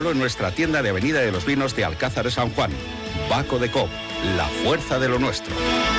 En nuestra tienda de Avenida de los Vinos de Alcázar de San Juan. Baco de Coop, la fuerza de lo nuestro.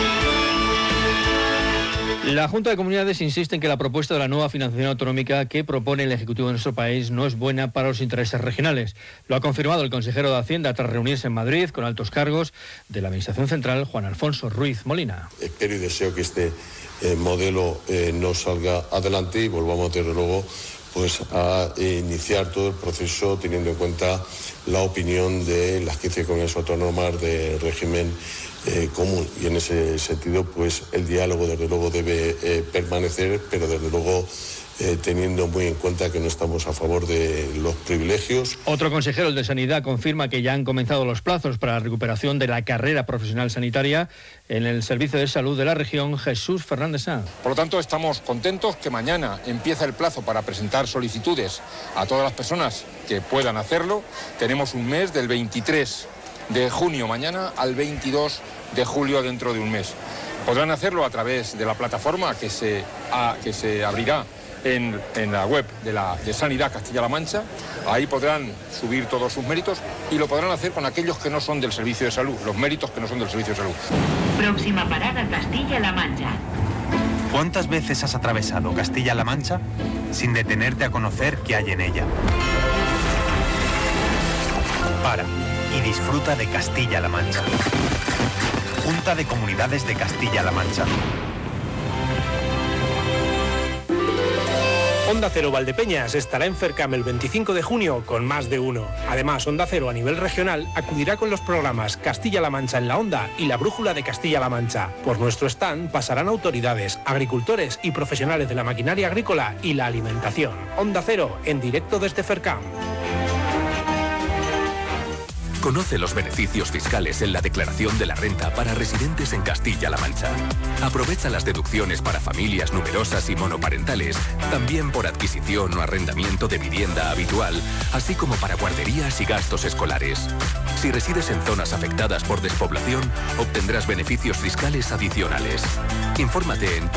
La Junta de Comunidades insiste en que la propuesta de la nueva financiación autonómica que propone el Ejecutivo de nuestro país no es buena para los intereses regionales. Lo ha confirmado el consejero de Hacienda tras reunirse en Madrid con altos cargos de la Administración Central, Juan Alfonso Ruiz Molina. Espero y deseo que este modelo no salga adelante y volvamos desde luego a iniciar todo el proceso teniendo en cuenta la opinión de las 15 comunidades autónomas de régimen común, y en ese sentido el diálogo desde luego debe permanecer, pero desde luego teniendo muy en cuenta que no estamos a favor de los privilegios. Otro consejero, el de Sanidad, confirma que ya han comenzado los plazos para la recuperación de la carrera profesional sanitaria en el Servicio de Salud de la región, Jesús Fernández Sanz. Por lo tanto, estamos contentos que mañana empieza el plazo para presentar solicitudes a todas las personas que puedan hacerlo. Tenemos un mes del 23 de junio mañana al 22 de julio dentro de un mes. Podrán hacerlo a través de la plataforma que se abrirá en la web de Sanidad Castilla-La Mancha. Ahí podrán subir todos sus méritos y lo podrán hacer con aquellos que no son del servicio de salud, los méritos que no son del servicio de salud. Próxima parada, Castilla-La Mancha. ¿Cuántas veces has atravesado Castilla-La Mancha sin detenerte a conocer qué hay en ella? Para y disfruta de Castilla-La Mancha. Junta de Comunidades de Castilla-La Mancha. Onda Cero Valdepeñas estará en FERCAM el 25 de junio con más de uno. Además, Onda Cero a nivel regional acudirá con los programas Castilla-La Mancha en la Onda y la Brújula de Castilla-La Mancha. Por nuestro stand pasarán autoridades, agricultores y profesionales de la maquinaria agrícola y la alimentación. Onda Cero en directo desde FERCAM. Conoce los beneficios fiscales en la declaración de la renta para residentes en Castilla-La Mancha. Aprovecha las deducciones para familias numerosas y monoparentales, también por adquisición o arrendamiento de vivienda habitual, así como para guarderías y gastos escolares. Si resides en zonas afectadas por despoblación, obtendrás beneficios fiscales adicionales. Infórmate en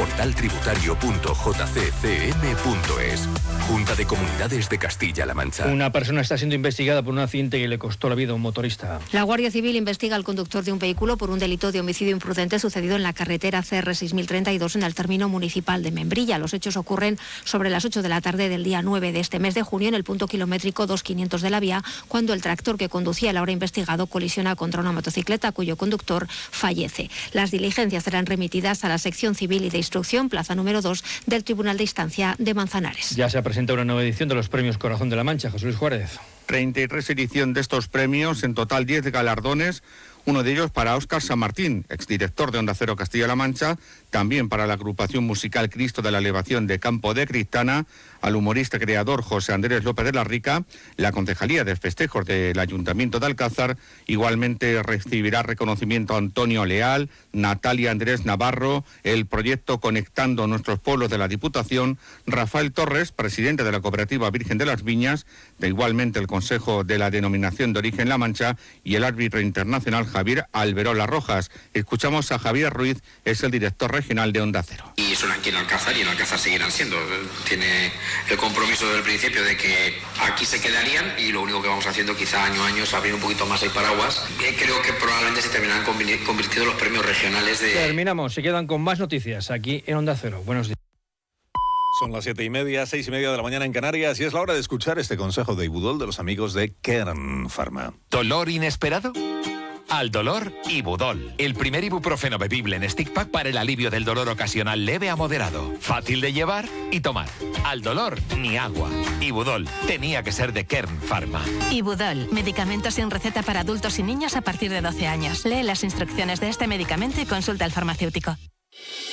portaltributario.jccm.es. Junta de Comunidades de Castilla-La Mancha. Una persona está siendo investigada por un accidente que le costó la vida a un motorista. La Guardia Civil investiga al conductor de un vehículo por un delito de homicidio imprudente sucedido en la carretera CR 6032 en el término municipal de Membrilla. Los hechos ocurren sobre las 8 de la tarde del día 9 de este mes de junio en el punto kilométrico 2500 de la vía, cuando el tractor que conducía el ahora investigado colisiona contra una motocicleta cuyo conductor fallece. Las diligencias serán remitidas a la sección civil y de instrucción, plaza número 2 del Tribunal de Instancia de Manzanares. Ya se ha presentado una nueva edición de los premios Corazón de la Mancha. José Luis Juárez. 33 edición de estos premios, en total 10 galardones, uno de ellos para Óscar San Martín, exdirector de Onda Cero Castilla-La Mancha, también para la agrupación musical Cristo de la Elevación de Campo de Cristana, al humorista creador José Andrés López de la Rica, la Concejalía de Festejos del Ayuntamiento de Alcázar, igualmente recibirá reconocimiento a Antonio Leal, Natalia Andrés Navarro, el proyecto Conectando Nuestros Pueblos de la Diputación, Rafael Torres, presidente de la Cooperativa Virgen de las Viñas, de igualmente el Consejo de la Denominación de Origen La Mancha y el árbitro internacional Javier Alberola Rojas. Escuchamos a Javier Ruiz, es el director regional de Onda Cero. Y son aquí en Alcázar y en Alcázar seguirán siendo. Tiene el compromiso del principio de que aquí se quedarían y lo único que vamos haciendo quizá año a año es abrir un poquito más el paraguas. Creo que probablemente se terminarán convirtiendo los premios regionales de... Terminamos, se quedan con más noticias aquí en Onda Cero. Buenos días. Son las 7:30, 6:30 de la mañana en Canarias y es la hora de escuchar este consejo de Ibudol de los amigos de Kern Pharma. ¿Dolor inesperado? Al dolor, Ibudol. El primer ibuprofeno bebible en stick pack para el alivio del dolor ocasional leve a moderado. Fácil de llevar y tomar. Al dolor, ni agua. Ibudol. Tenía que ser de Kern Pharma. Ibudol. Medicamento sin receta para adultos y niños a partir de 12 años. Lee las instrucciones de este medicamento y consulta al farmacéutico.